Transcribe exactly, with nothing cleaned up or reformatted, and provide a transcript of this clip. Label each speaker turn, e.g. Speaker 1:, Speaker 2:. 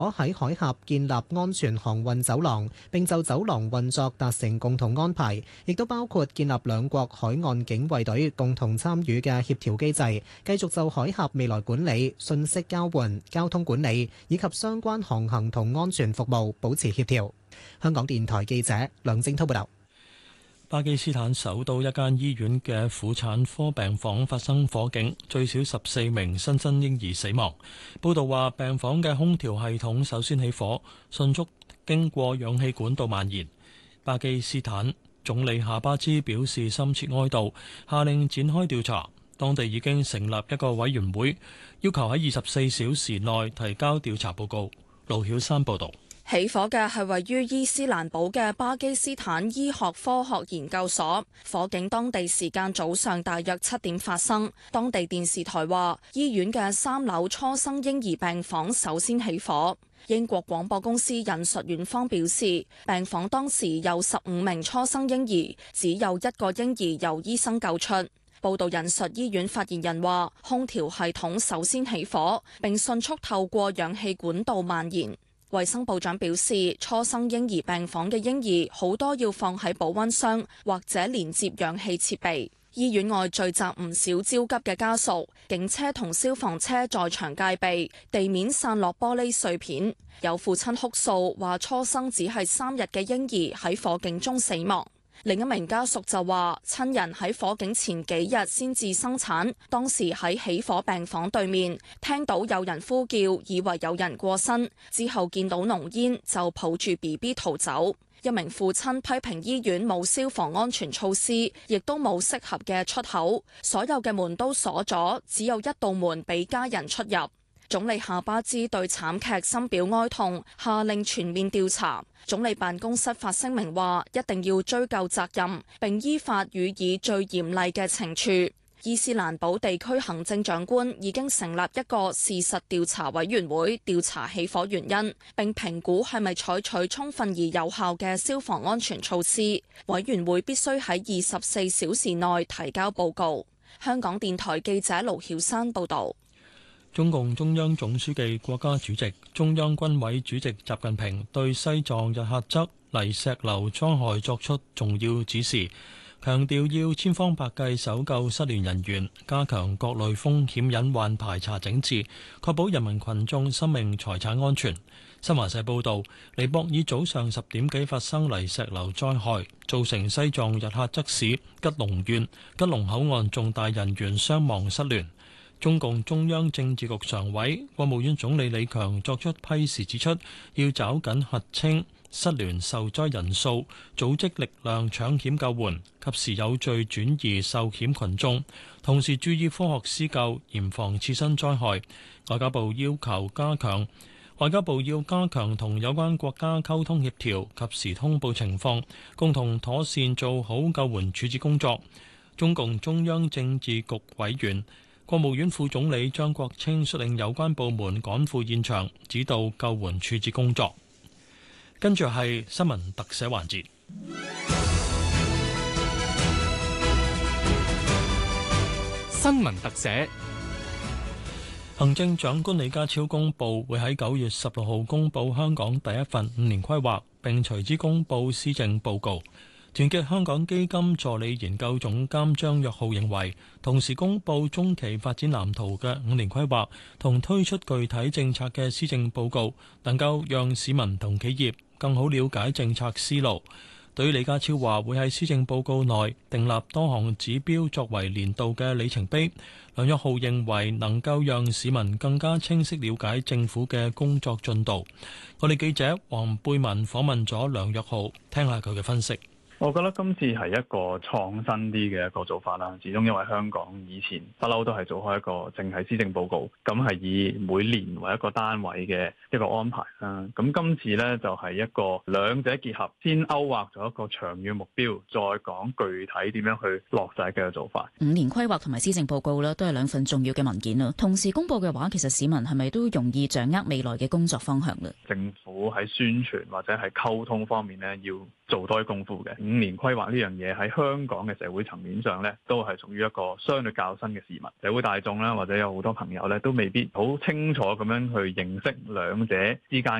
Speaker 1: 可喺海峽建立安全航運走廊，並就走廊運作達成共同安排，亦都包括建立兩國海岸警衛隊共同參與嘅協調機制，繼續就海峽未來管理、信息交換、交通管理以及相關航行同安全服務保持協調。香港電台記者梁正滔報道。
Speaker 2: 巴基斯坦首都一間醫院嘅婦產科病房發生火警，最少十四名新生嬰兒死亡。報道話，病房嘅空調系統首先起火，迅速經過氧氣管道蔓延。巴基斯坦總理夏巴茲表示深切哀悼，下令展開調查。當地已經成立一個委員會，要求喺二十四小時內提交調查報告。盧曉山報導。
Speaker 3: 起火嘅係位於伊斯蘭堡嘅巴基斯坦醫學科學研究所，火警當地時間早上大約七點發生。當地電視台話，醫院嘅三樓初生嬰兒病房首先起火。英國廣播公司引述院方表示，病房當時有十五名初生嬰兒，只有一個嬰兒由醫生救出。報道引述醫院發言人話，空調系統首先起火，並迅速透過氧氣管道蔓延。衛生部長表示，初生嬰兒病房嘅嬰兒好多要放喺保溫箱或者連接氧氣設備。醫院外聚集唔少焦急嘅家屬，警車同消防車在場戒備，地面散落玻璃碎片。有父親哭訴話，初生只係三日嘅嬰兒喺火警中死亡。另一名家屬就話，親人喺火警前幾日先至生產，當時喺起火病房對面聽到有人呼叫，以為有人過身，之後見到濃煙就抱住 B B 逃走。一名父親批評醫院冇消防安全措施，亦都冇適合嘅出口，所有嘅門都鎖咗，只有一道門俾家人出入。總理夏巴茲對慘劇深表哀痛，下令全面調查。總理辦公室發聲明話，一定要追究責任，並依法予以最嚴厲嘅懲處。伊斯蘭堡地區行政長官已經成立一個事實調查委員會，調查起火原因，並評估係咪採取充分而有效嘅消防安全措施。委員會必須喺二十四小時內提交報告。香港電台記者盧曉山報導。
Speaker 2: 中共中央總書記、國家主席、中央軍委主席習近平對西藏日喀則泥石流災害作出重要指示，強調要千方百計搜救失聯人員，加強各類風險隱患排查整治，確保人民群眾生命財產安全。新華社報導，尼泊爾早上十點幾發生泥石流災害，造成西藏日喀則市吉隆縣吉隆口岸重大人員傷亡失聯。中共中央政治局常委、國務院總理李強作出批示指出，要抓緊核清失聯受災人數，組織力量搶險救援，及時有序轉移受險群眾，同時注意科學施救，嚴防次生災害。外交部要求加強，外交部要加強同有關國家溝通協調，及時通報情況，共同妥善做好救援處置工作。中共中央政治局委員、國務院副總理張國清率領有關部門趕赴現場，指導救援處置工作。跟住係新聞特寫環節。
Speaker 4: 新聞特寫。
Speaker 2: 行政長官李家超公布會喺九月十六號公布香港第一份五年規劃，並隨之公布施政報告。團結香港基金助理研究總監張約浩認為，同時公布中期發展藍圖嘅五年規劃同推出具體政策嘅施政報告，能夠讓市民同企業更好了解政策思路。對於李家超話會喺施政報告內訂立多項指標作為年度嘅里程碑，梁約浩認為能夠讓市民更加清晰了解政府嘅工作進度。我哋記者黃貝文訪問咗梁約浩，聽下佢嘅分析。
Speaker 5: 我覺得今次係一個創新啲嘅一個做法啦，始終因為香港以前不嬲都係做開一個淨係施政報告，咁係以每年為一個單位嘅一個安排啦。咁今次呢，就係一個兩者結合，先勾畫咗一個長遠目標，再講具體點樣去落實嘅做法。
Speaker 6: 五年規劃同埋施政報告呢，都係兩份重要嘅文件啦。同時公佈嘅話，其實市民係咪都容易掌握未來嘅工作方向呢？
Speaker 5: 政府喺宣傳或者係溝通方面呢，要做多啲功夫嘅。 五年規劃呢樣嘢喺香港嘅社會層面上咧，都係屬於一個相對較新嘅事物。社會大眾啦，或者有好多朋友咧，都未必好清楚咁樣去認識兩者之間